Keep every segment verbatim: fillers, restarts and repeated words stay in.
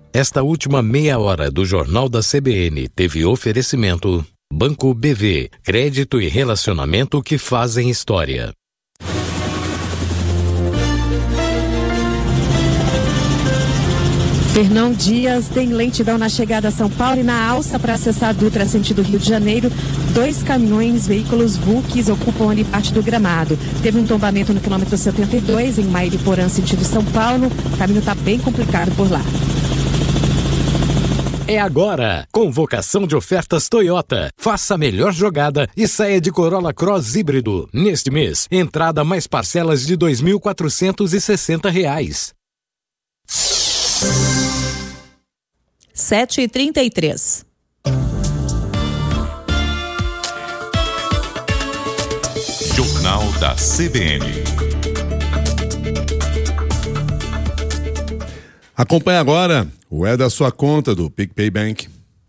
Esta última meia hora do Jornal da C B N teve oferecimento Banco B V, crédito e relacionamento que fazem história. Fernão Dias tem lentidão na chegada a São Paulo e na alça para acessar a Dutra, sentido Rio de Janeiro. Dois caminhões, veículos Vulks, ocupam ali parte do gramado. Teve um tombamento no quilômetro setenta e dois, em Mairiporã, sentido São Paulo. O caminho está bem complicado por lá. É agora! Convocação de ofertas Toyota. Faça a melhor jogada e saia de Corolla Cross híbrido. Neste mês, entrada mais parcelas de dois mil quatrocentos e sessenta reais. sete e trinta e três. Jornal da C B N. Acompanhe agora o É da Sua Conta do PicPay Bank.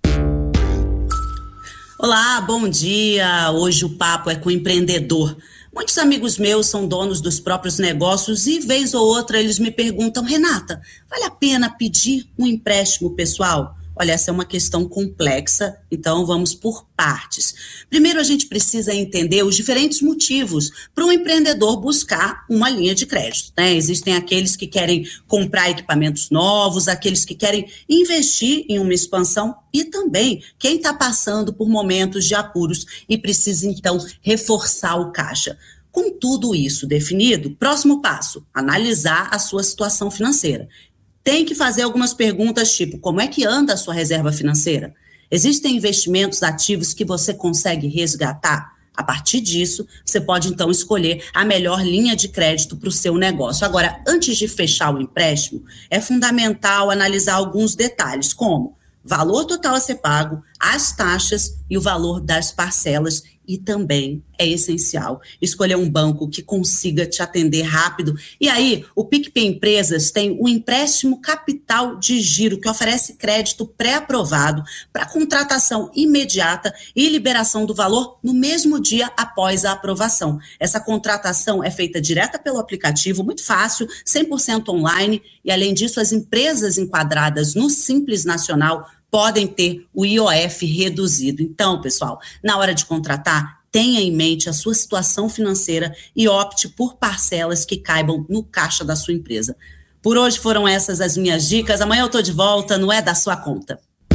Olá, bom dia. Hoje o papo é com o empreendedor. Muitos amigos meus são donos dos próprios negócios e, vez ou outra, eles me perguntam: Renata, vale a pena pedir um empréstimo pessoal? Olha, essa é uma questão complexa, então vamos por partes. Primeiro, a gente precisa entender os diferentes motivos para um empreendedor buscar uma linha de crédito, né? Existem aqueles que querem comprar equipamentos novos, aqueles que querem investir em uma expansão e também quem está passando por momentos de apuros e precisa, então, reforçar o caixa. Com tudo isso definido, próximo passo, analisar a sua situação financeira. Tem que fazer algumas perguntas tipo: como é que anda a sua reserva financeira? Existem investimentos ativos que você consegue resgatar? A partir disso, você pode então escolher a melhor linha de crédito para o seu negócio. Agora, antes de fechar o empréstimo, é fundamental analisar alguns detalhes, como valor total a ser pago, as taxas e o valor das parcelas. E também é essencial escolher um banco que consiga te atender rápido. E aí, o PicPay Empresas tem o empréstimo capital de giro, que oferece crédito pré-aprovado para contratação imediata e liberação do valor no mesmo dia após a aprovação. Essa contratação é feita direta pelo aplicativo, muito fácil, cem por cento online. E, além disso, as empresas enquadradas no Simples Nacional podem ter o I O F reduzido. Então, pessoal, na hora de contratar, tenha em mente a sua situação financeira e opte por parcelas que caibam no caixa da sua empresa. Por hoje foram essas as minhas dicas. Amanhã eu estou de volta, não é da sua conta.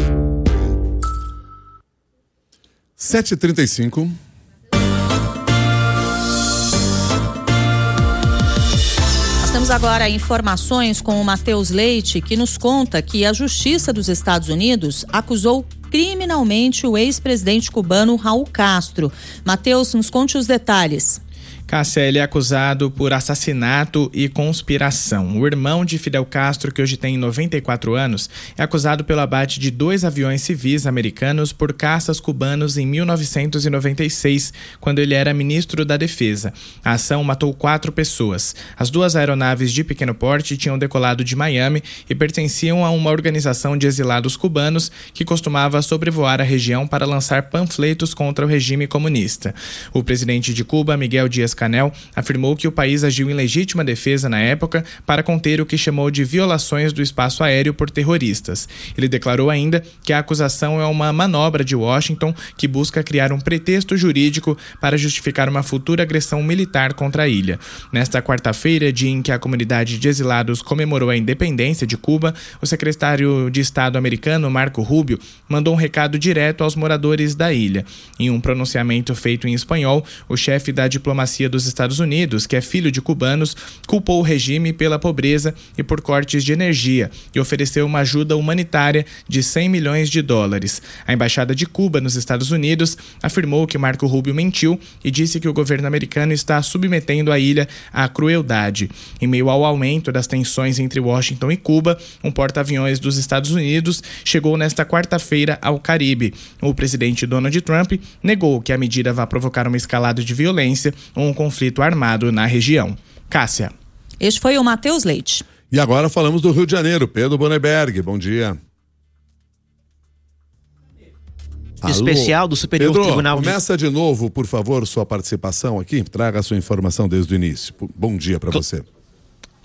sete e trinta e cinco. Temos agora informações com o Matheus Leite, que nos conta que a Justiça dos Estados Unidos acusou criminalmente o ex-presidente cubano Raul Castro. Matheus, nos conte os detalhes. Cássia, ele é acusado por assassinato e conspiração. O irmão de Fidel Castro, que hoje tem noventa e quatro anos, é acusado pelo abate de dois aviões civis americanos por caças cubanos em mil novecentos e noventa e seis, quando ele era ministro da Defesa. A ação matou quatro pessoas. As duas aeronaves de pequeno porte tinham decolado de Miami e pertenciam a uma organização de exilados cubanos que costumava sobrevoar a região para lançar panfletos contra o regime comunista. O presidente de Cuba, Miguel Díaz-Canel, afirmou que o país agiu em legítima defesa na época para conter o que chamou de violações do espaço aéreo por terroristas. Ele declarou ainda que a acusação é uma manobra de Washington que busca criar um pretexto jurídico para justificar uma futura agressão militar contra a ilha. Nesta quarta-feira, dia em que a comunidade de exilados comemorou a independência de Cuba, o secretário de Estado americano, Marco Rubio, mandou um recado direto aos moradores da ilha. Em um pronunciamento feito em espanhol, o chefe da diplomacia dos Estados Unidos, que é filho de cubanos, culpou o regime pela pobreza e por cortes de energia e ofereceu uma ajuda humanitária de cem milhões de dólares. A Embaixada de Cuba nos Estados Unidos afirmou que Marco Rubio mentiu e disse que o governo americano está submetendo a ilha à crueldade. Em meio ao aumento das tensões entre Washington e Cuba, um porta-aviões dos Estados Unidos chegou nesta quarta-feira ao Caribe. O presidente Donald Trump negou que a medida vá provocar uma escalada de violência ou um conflito armado na região. Cássia. Este foi o Matheus Leite. E agora falamos do Rio de Janeiro. Pedro Boneberg, bom dia. Especial do Superior Pedro, Tribunal. Começa de novo, por favor, sua participação aqui. Traga a sua informação desde o início. Bom dia para você.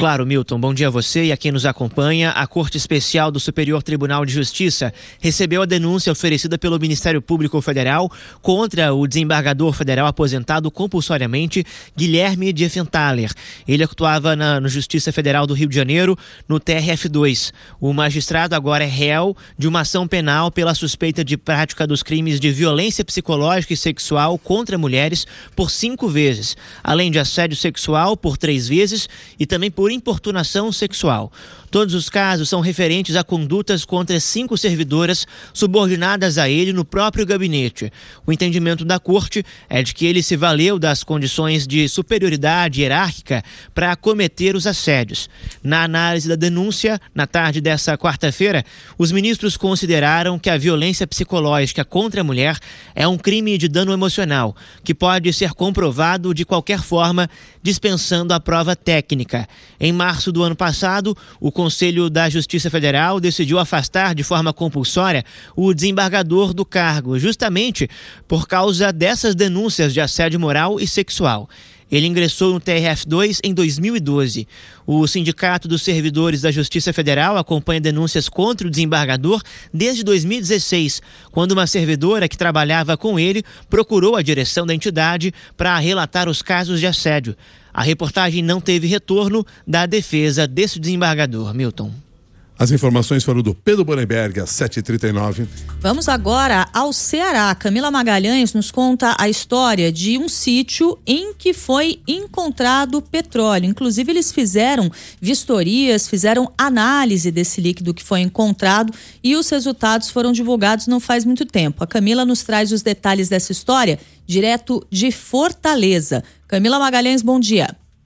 Claro, Milton. Bom dia a você e a quem nos acompanha. A Corte Especial do Superior Tribunal de Justiça recebeu a denúncia oferecida pelo Ministério Público Federal contra o desembargador federal aposentado compulsoriamente, Guilherme Diefenthaler. Ele atuava na, na Justiça Federal do Rio de Janeiro, no T R F dois. O magistrado agora é réu de uma ação penal pela suspeita de prática dos crimes de violência psicológica e sexual contra mulheres por cinco vezes, além de assédio sexual por três vezes e também por importunação sexual. Todos os casos são referentes a condutas contra cinco servidoras subordinadas a ele no próprio gabinete. O entendimento da Corte é de que ele se valeu das condições de superioridade hierárquica para cometer os assédios. Na análise da denúncia, na tarde dessa quarta-feira, os ministros consideraram que a violência psicológica contra a mulher é um crime de dano emocional, que pode ser comprovado de qualquer forma, dispensando a prova técnica. Em março do ano passado, o Conselho da Justiça Federal decidiu afastar de forma compulsória o desembargador do cargo, justamente por causa dessas denúncias de assédio moral e sexual. Ele ingressou no T R F dois em dois mil e doze. O Sindicato dos Servidores da Justiça Federal acompanha denúncias contra o desembargador desde dois mil e dezesseis, quando uma servidora que trabalhava com ele procurou a direção da entidade para relatar os casos de assédio. A reportagem não teve retorno da defesa desse desembargador. Milton. As informações foram do Pedro Borenberg, às sete e trinta e nove. Vamos agora ao Ceará. Camila Magalhães nos conta a história de um sítio em que foi encontrado petróleo. Inclusive, eles fizeram vistorias, fizeram análise desse líquido que foi encontrado e os resultados foram divulgados não faz muito tempo. A Camila nos traz os detalhes dessa história direto de Fortaleza. Camila Magalhães, bom dia.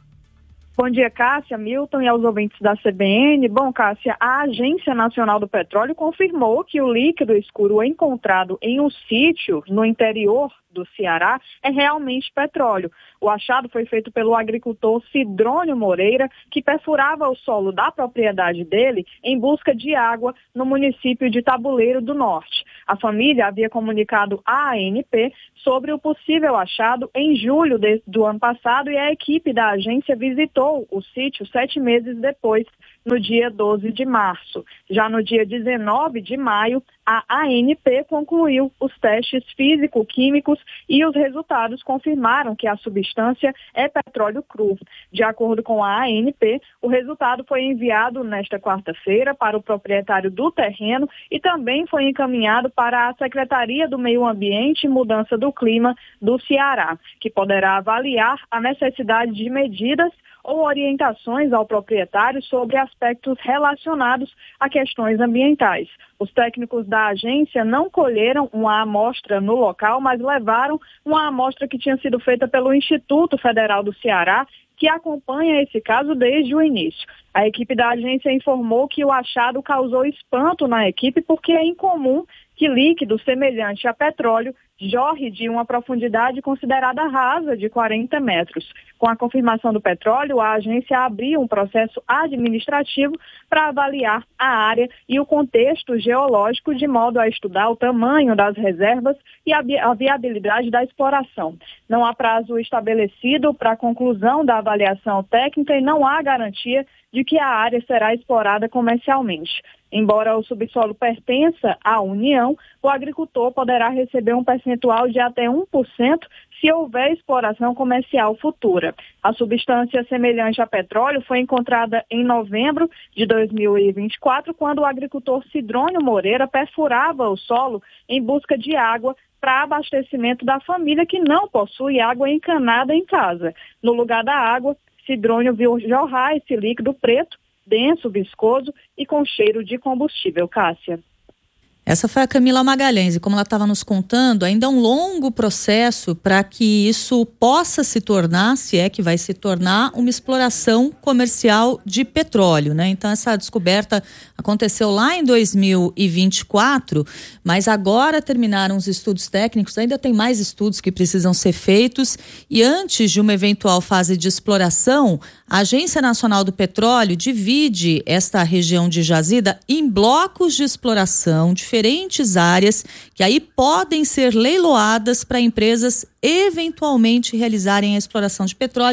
Bom dia, Cássia, Milton e aos ouvintes da C B N. Bom, Cássia, a Agência Nacional do Petróleo confirmou que o líquido escuro encontrado em um sítio no interior do Ceará é realmente petróleo. O achado foi feito pelo agricultor Sidrônio Moreira, que perfurava o solo da propriedade dele em busca de água no município de Tabuleiro do Norte. A família havia comunicado à A N P sobre o possível achado em julho de, do ano passado e a equipe da agência visitou o sítio sete meses depois, no dia doze de março. Já no dia dezenove de maio, a A N P concluiu os testes físico-químicos e os resultados confirmaram que a substância é petróleo cru. De acordo com a A N P, o resultado foi enviado nesta quarta-feira para o proprietário do terreno e também foi encaminhado para a Secretaria do Meio Ambiente e Mudança do Clima do Ceará, que poderá avaliar a necessidade de medidas ou orientações ao proprietário sobre aspectos relacionados a questões ambientais. Os técnicos da agência não colheram uma amostra no local, mas levaram uma amostra que tinha sido feita pelo Instituto Federal do Ceará, que acompanha esse caso desde o início. A equipe da agência informou que o achado causou espanto na equipe porque é incomum que líquido semelhante a petróleo jorre de uma profundidade considerada rasa de quarenta metros. Com a confirmação do petróleo, a agência abriu um processo administrativo para avaliar a área e o contexto geológico de modo a estudar o tamanho das reservas e a viabilidade da exploração. Não há prazo estabelecido para a conclusão da avaliação técnica e não há garantia de que a área será explorada comercialmente. Embora o subsolo pertença à União, o agricultor poderá receber um percentual de até um por cento se houver exploração comercial futura. A substância semelhante a petróleo foi encontrada em novembro de dois mil e vinte e quatro, quando o agricultor Sidrônio Moreira perfurava o solo em busca de água para abastecimento da família que não possui água encanada em casa. No lugar da água, Sidrônio viu jorrar esse líquido preto, denso, viscoso e com cheiro de combustível. Cássia. Essa foi a Camila Magalhães e como ela estava nos contando, ainda é um longo processo para que isso possa se tornar, se é que vai se tornar, uma exploração comercial de petróleo, né? Então essa descoberta aconteceu lá em dois mil e vinte e quatro, mas agora terminaram os estudos técnicos, ainda tem mais estudos que precisam ser feitos e antes de uma eventual fase de exploração, a Agência Nacional do Petróleo divide esta região de jazida em blocos de exploração, diferentes áreas que aí podem ser leiloadas para empresas eventualmente realizarem a exploração de petróleo.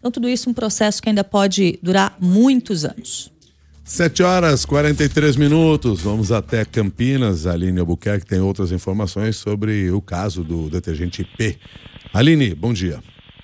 Então, tudo isso é um processo que ainda pode durar muitos anos. sete horas e quarenta e três minutos. Vamos até Campinas. A Aline Albuquerque tem outras informações sobre o caso do detergente P. Aline, bom dia.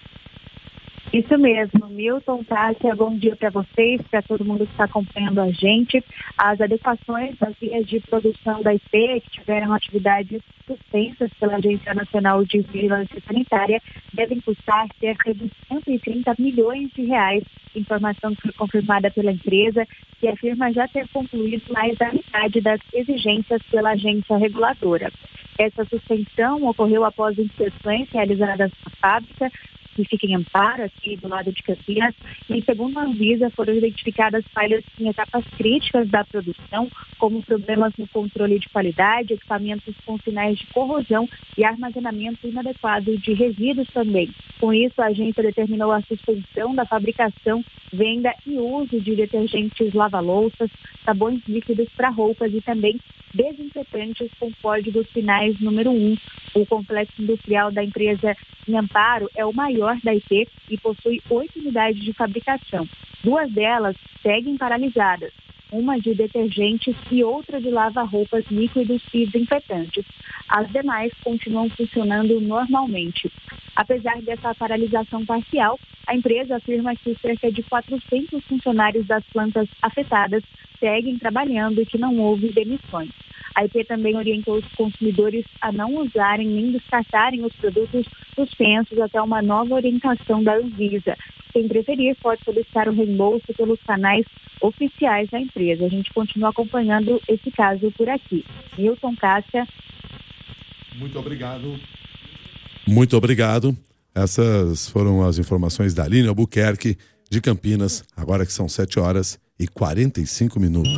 Isso mesmo, Milton, Tássia, bom dia para vocês, para todo mundo que está acompanhando a gente. As adequações das linhas de produção da I P, que tiveram atividades suspensas pela Agência Nacional de Vigilância Sanitária, devem custar cerca de cento e trinta milhões de reais. Informação que foi confirmada pela empresa, que afirma já ter concluído mais da metade das exigências pela agência reguladora. Essa suspensão ocorreu após inspeções realizadas na fábrica, que fica em Amparo, aqui do lado de Campinas, e segundo a Anvisa foram identificadas falhas em etapas críticas da produção, como problemas no controle de qualidade, equipamentos com sinais de corrosão e armazenamento inadequado de resíduos também. Com isso, a agência determinou a suspensão da fabricação, venda e uso de detergentes lava-louças, sabões líquidos para roupas e também desinfetantes com códigos finais número um. O complexo industrial da empresa em Amparo é o maior da I P e possui oito unidades de fabricação. Duas delas seguem paralisadas, uma de detergentes e outra de lava-roupas líquidos e desinfetantes. As demais continuam funcionando normalmente. Apesar dessa paralisação parcial, a empresa afirma que cerca de quatrocentos funcionários das plantas afetadas seguem trabalhando e que não houve demissões. A I P também orientou os consumidores a não usarem nem descartarem os produtos suspensos até uma nova orientação da Anvisa. Quem preferir pode solicitar o reembolso pelos canais oficiais da empresa. A gente continua acompanhando esse caso por aqui. Milton, Cássia. Muito obrigado. Muito obrigado. Essas foram as informações da Aline Albuquerque, de Campinas, agora que são sete horas e quarenta e cinco minutos.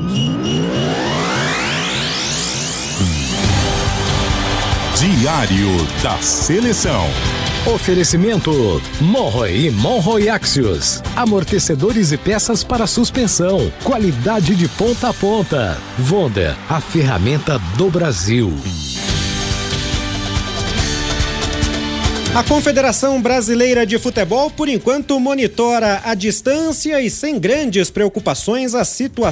Diário da Seleção. Oferecimento Monroe e Monroe Axios. Amortecedores e peças para suspensão. Qualidade de ponta a ponta. Wonder, a ferramenta do Brasil. A Confederação Brasileira de Futebol, por enquanto, monitora à distância e sem grandes preocupações a situação